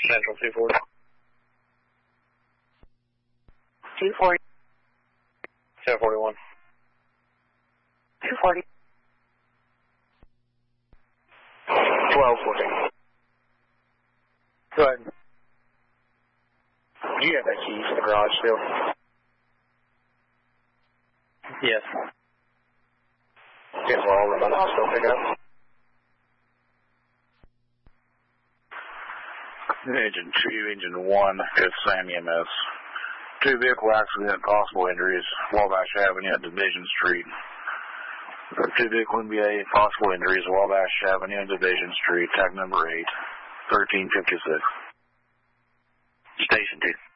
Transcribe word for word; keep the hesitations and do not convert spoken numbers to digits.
Central two forty. two forty. seven forty-one. two forty. twelve fourteen. Go ahead. Do you have that key for the garage still? Yes. Okay, well, I'll run out, still pick up. Engine two, engine one, it's Sam E M S. Two vehicle accident, possible injuries, Wabash Avenue at Division Street. Two vehicle N B A, possible injuries, Wabash Avenue and Division Street, tag number eight, thirteen fifty-six. Station two.